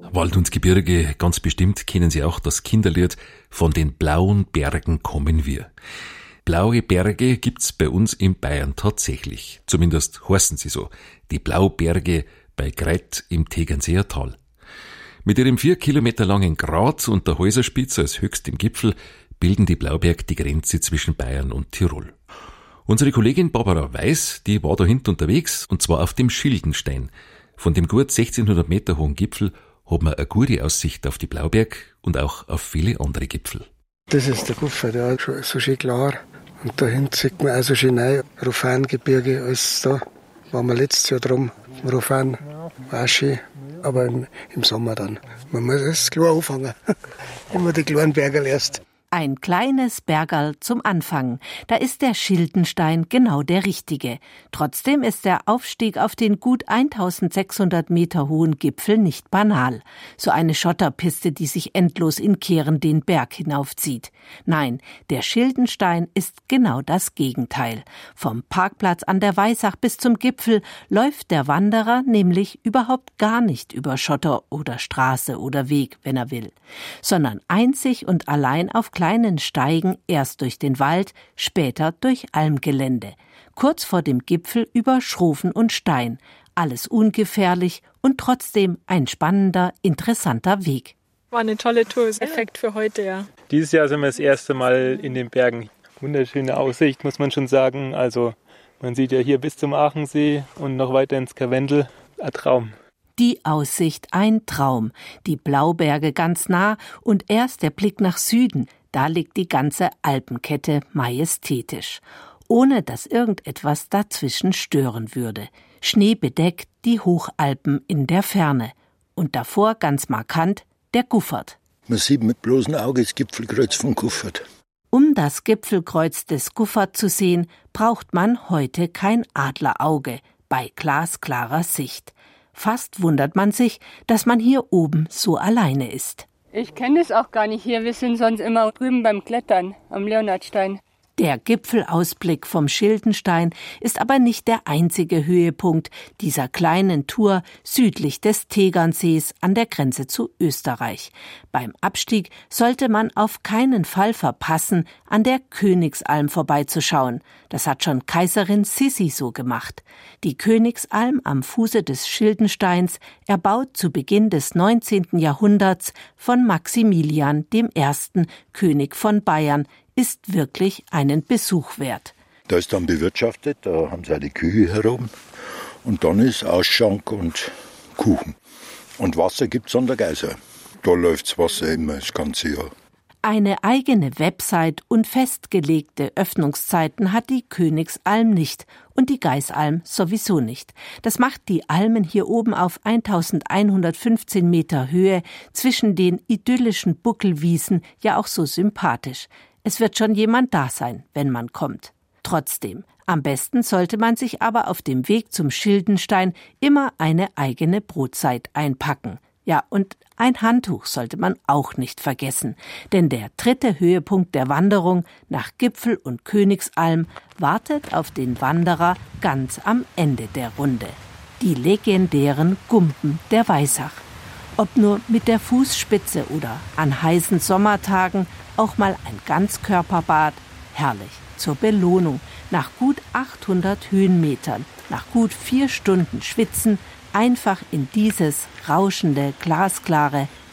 Wald und Gebirge, ganz bestimmt kennen Sie auch das Kinderlied „Von den blauen Bergen kommen wir". Blaue Berge gibt's bei uns in Bayern tatsächlich. Zumindest heißen sie so. Die Blauberge bei Greit im Tegernseer Tal. Mit ihrem 4 Kilometer langen Grat und der Häuserspitze als höchstem Gipfel bilden die Blauberg die Grenze zwischen Bayern und Tirol. Unsere Kollegin Barbara Weiß, die war da hinten unterwegs, und zwar auf dem Schildenstein. Von dem gut 1600 Meter hohen Gipfel hat man eine gute Aussicht auf die Blauberg und auch auf viele andere Gipfel. Das ist der Guffert, ja, schon so schön klar. Und da hinten sieht man auch so schön rein, Rofangebirge, alles da. Waren wir letztes Jahr drum, im Rofan, war auch schön. Aber im Sommer dann. Man muss es klar anfangen. Immer die kleinen Berge erst. Ein kleines Bergerl zum Anfang. Da ist der Schildenstein genau der richtige. Trotzdem ist der Aufstieg auf den gut 1600 Meter hohen Gipfel nicht banal. So eine Schotterpiste, die sich endlos in Kehren den Berg hinaufzieht. Nein, der Schildenstein ist genau das Gegenteil. Vom Parkplatz an der Weissach bis zum Gipfel läuft der Wanderer nämlich überhaupt gar nicht über Schotter oder Straße oder Weg, wenn er will, sondern einzig und allein auf kleinen Steigen erst durch den Wald, später durch Almgelände. Kurz vor dem Gipfel über Schrofen und Stein. Alles ungefährlich und trotzdem ein spannender, interessanter Weg. War eine tolle Tour, Effekt für heute, ja. Dieses Jahr sind wir das erste Mal in den Bergen. Wunderschöne Aussicht, muss man schon sagen. Also man sieht ja hier bis zum Aachensee und noch weiter ins Karwendel. Ein Traum. Die Aussicht ein Traum. Die Blauberge ganz nah und erst der Blick nach Süden. Da liegt die ganze Alpenkette majestätisch, ohne dass irgendetwas dazwischen stören würde. Schneebedeckt die Hochalpen in der Ferne. Und davor ganz markant der Guffert. Man sieht mit bloßem Auge das Gipfelkreuz von Guffert. Um das Gipfelkreuz des Guffert zu sehen, braucht man heute kein Adlerauge bei glasklarer Sicht. Fast wundert man sich, dass man hier oben so alleine ist. Ich kenne es auch gar nicht hier. Wir sind sonst immer drüben beim Klettern am Leonhardstein. Der Gipfelausblick vom Schildenstein ist aber nicht der einzige Höhepunkt dieser kleinen Tour südlich des Tegernsees an der Grenze zu Österreich. Beim Abstieg sollte man auf keinen Fall verpassen, an der Königsalm vorbeizuschauen. Das hat schon Kaiserin Sissi so gemacht. Die Königsalm am Fuße des Schildensteins, erbaut zu Beginn des 19. Jahrhunderts von Maximilian I., König von Bayern, ist wirklich einen Besuch wert. Da ist dann bewirtschaftet, da haben sie auch die Kühe herum. Und dann ist Ausschank und Kuchen. Und Wasser gibt's an der Geiser. Da läuft's Wasser immer das ganze Jahr. Eine eigene Website und festgelegte Öffnungszeiten hat die Königsalm nicht und die Geisalm sowieso nicht. Das macht die Almen hier oben auf 1115 Meter Höhe zwischen den idyllischen Buckelwiesen ja auch so sympathisch. Es wird schon jemand da sein, wenn man kommt. Trotzdem, am besten sollte man sich aber auf dem Weg zum Schildenstein immer eine eigene Brotzeit einpacken. Ja, und ein Handtuch sollte man auch nicht vergessen, denn der dritte Höhepunkt der Wanderung nach Gipfel und Königsalm wartet auf den Wanderer ganz am Ende der Runde. Die legendären Gumpen der Weissach. Ob nur mit der Fußspitze oder an heißen Sommertagen auch mal ein Ganzkörperbad, herrlich, zur Belohnung, nach gut 800 Höhenmetern, nach gut 4 Stunden Schwitzen, einfach in dieses rauschende, glasklare,